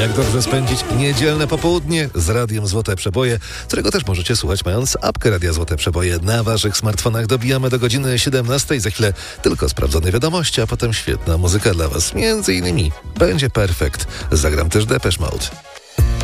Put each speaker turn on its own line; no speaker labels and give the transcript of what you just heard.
Jak dobrze spędzić niedzielne popołudnie z Radiem Złote Przeboje, którego też możecie słuchać mając apkę Radia Złote Przeboje na waszych smartfonach. Dobijamy do godziny 17. Za chwilę tylko sprawdzone wiadomości, a potem świetna muzyka dla was. Między innymi będzie Perfekt. Zagram też Depeche Mode.